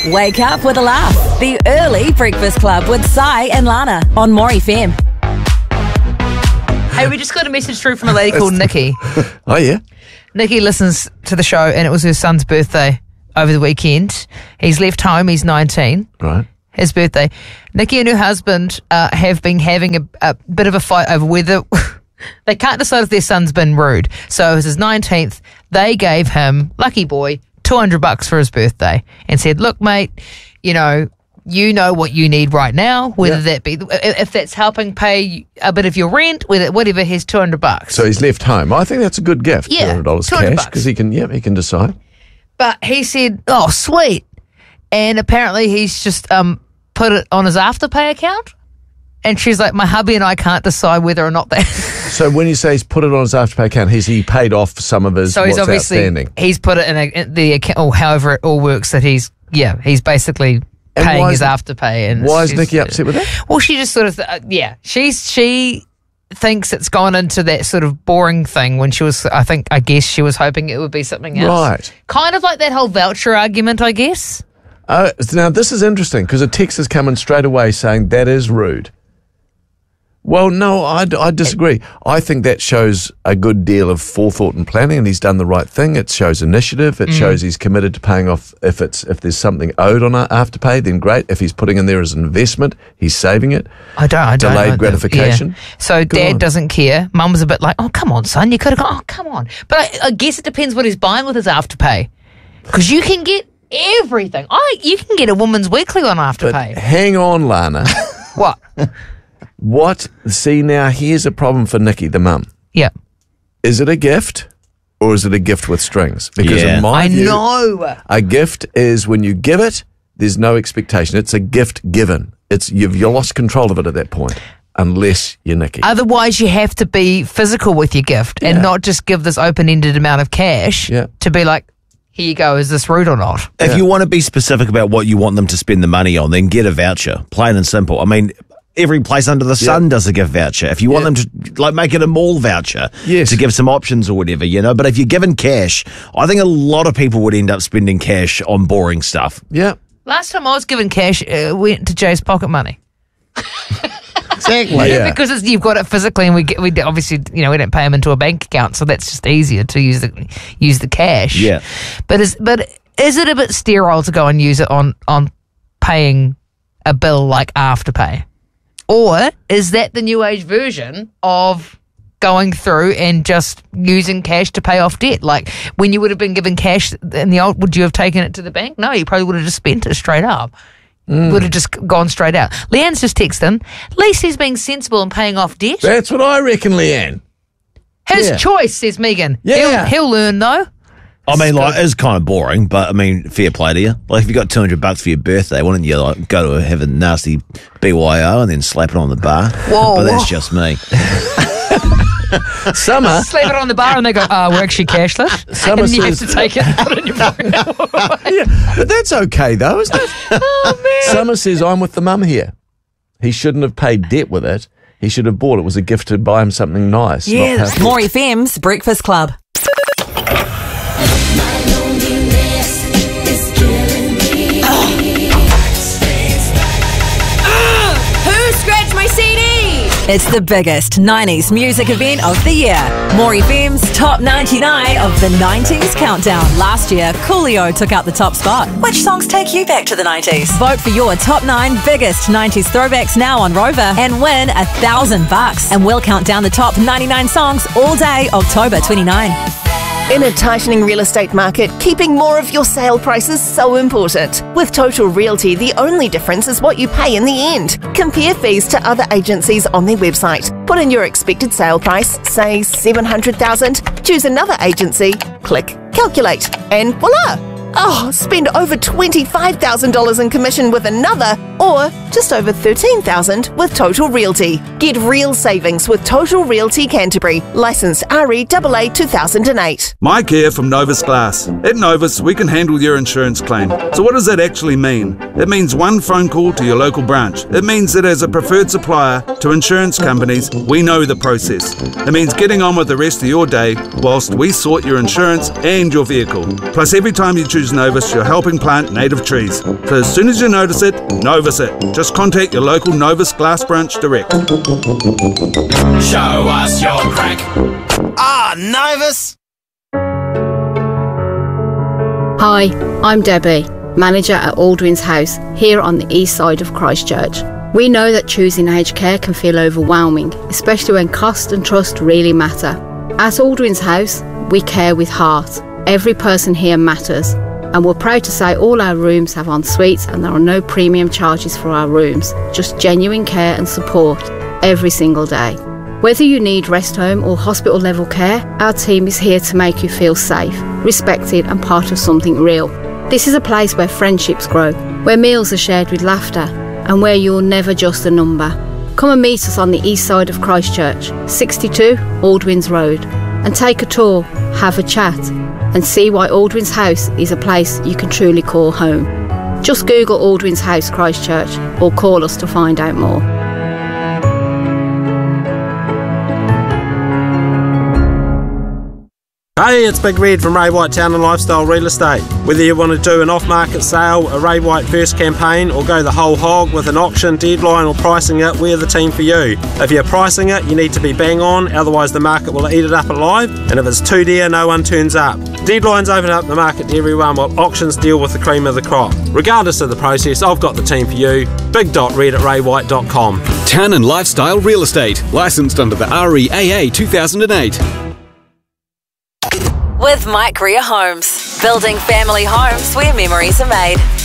Wake up with a laugh. The Early Breakfast Club with Sai and Lana on More FM. Hey, we just got a message through from a lady called Nikki. Oh, yeah? Nikki listens to the show, and it was her son's birthday over the weekend. He's left home. He's 19. Right. His birthday. Nikki and her husband have been having a bit of a fight over whether they can't decide if their son's been rude. So it was his 19th. They gave him, lucky boy, $200 for his birthday and said, look, mate, you know what you need right now, whether that be, if that's helping pay a bit of your rent, whatever, here's $200. So he's left home. I think that's a good gift. Yeah, $200 $200 cash, because he can decide. But he said, oh, sweet. And apparently he's just put it on his Afterpay account. And she's like, my hubby and I can't decide whether or not that. So when you say he's put it on his Afterpay account, has he paid off some of his So he's obviously, outstanding? he's put it in the account, or however it all works, that he's basically paying his Afterpay. And why is Nikki upset with that? Well, she just sort of, she thinks it's gone into that sort of boring thing when she was, I guess she was hoping it would be something else. Right. Kind of like that whole voucher argument, I guess. Now, this is interesting, because a text has come in straight away saying that is rude. Well, no, I disagree. I think that shows a good deal of forethought and planning, and he's done the right thing. It shows initiative. It shows he's committed to paying off. If there's something owed on Afterpay, then great. If he's putting in there as an investment, he's saving it. I don't. Delayed gratification. Yeah. So Dad doesn't care. Mum was a bit like, oh, come on, son. You could have gone, oh, come on. But I guess it depends what he's buying with his Afterpay. Because you can get everything. You can get a Woman's Weekly on Afterpay. But hang on, Lana. What? What? See, now here's a problem for Nikki, the mum. Yeah. Is it a gift, or is it a gift with strings? Because in my I view, know. a gift is when you give it, there's no expectation. It's a gift given. You've lost control of it at that point, unless you're Nikki. Otherwise, you have to be physical with your gift and not just give this open-ended amount of cash to be like, here you go, is this rude or not? If you want to be specific about what you want them to spend the money on, then get a voucher, plain and simple. I mean, every place under the sun does a gift voucher. If you want them to make it a mall voucher to give some options or whatever, but if you're given cash, I think a lot of people would end up spending cash on boring stuff. Yeah. Last time I was given cash, went to Jay's pocket money. Exactly. Yeah. Because you've got it physically, and we obviously, we don't pay him into a bank account, so that's just easier to use the cash. Yeah. But is it a bit sterile to go and use it on paying a bill like Afterpay? Or is that the new age version of going through and just using cash to pay off debt? Like when you would have been given cash in the old, would you have taken it to the bank? No, you probably would have just spent it straight up. Would have just gone straight out. Leanne's just texted. At least he's being sensible and paying off debt. That's what I reckon, Leanne. His choice, says Megan. Yeah. He'll learn though. I mean, it's kind of boring, but I mean, fair play to you. Like, if you got $200 for your birthday, why don't you go to have a nasty BYO and then slap it on the bar? Whoa, but that's just me. Summer. Slap it on the bar and they go, we're actually cashless. Summer and you says, have to take it and put it in your pocket. But that's okay, though, isn't it? Oh, man. Summer says, I'm with the mum here. He shouldn't have paid debt with it. He should have bought it. It was a gift to buy him something nice. Yeah, not More FM's Breakfast Club. It's the biggest 90s music event of the year. More FM's Top 99 of the 90s Countdown. Last year, Coolio took out the top spot. Which songs take you back to the 90s? Vote for your top 9 biggest 90s throwbacks now on Rover and win $1,000. And we'll count down the top 99 songs all day, October 29. In a tightening real estate market, keeping more of your sale price is so important. With Total Realty, the only difference is what you pay in the end. Compare fees to other agencies on their website. Put in your expected sale price, say $700,000, choose another agency, click calculate, and voila! Oh, spend over $25,000 in commission with another, or just over $13,000 with Total Realty. Get real savings with Total Realty Canterbury, licensed REAA 2008. Mike here from Novus Glass. At Novus, we can handle your insurance claim. So what does that actually mean? It means one phone call to your local branch. It means that as a preferred supplier to insurance companies, we know the process. It means getting on with the rest of your day whilst we sort your insurance and your vehicle. Plus, every time you choose Novus, you're helping plant native trees. So as soon as you notice it, Novus it. Just contact your local Novus Glass branch direct. Show us your crack. Novus! Hi, I'm Debbie, manager at Aldwin's House, here on the east side of Christchurch. We know that choosing aged care can feel overwhelming, especially when cost and trust really matter. At Aldwin's House, we care with heart. Every person here matters, and we're proud to say all our rooms have en-suites and there are no premium charges for our rooms, just genuine care and support every single day. Whether you need rest home or hospital level care, our team is here to make you feel safe, respected and part of something real. This is a place where friendships grow, where meals are shared with laughter, and where you're never just a number. Come and meet us on the east side of Christchurch, 62 Aldwins Road, and take a tour, have a chat, and see why Aldwin's House is a place you can truly call home. Just Google Aldwin's House Christchurch or call us to find out more. Hey, it's Big Red from Ray White Town and Lifestyle Real Estate. Whether you want to do an off-market sale, a Ray White first campaign, or go the whole hog with an auction, deadline or pricing it, we're the team for you. If you're pricing it, you need to be bang on, otherwise the market will eat it up alive, and if it's too dear, no one turns up. Deadlines open up the market to everyone, while auctions deal with the cream of the crop. Regardless of the process, I've got the team for you. big.red@raywhite.com. Town and Lifestyle Real Estate, licensed under the REAA 2008. With Mike Greer Homes, building family homes where memories are made.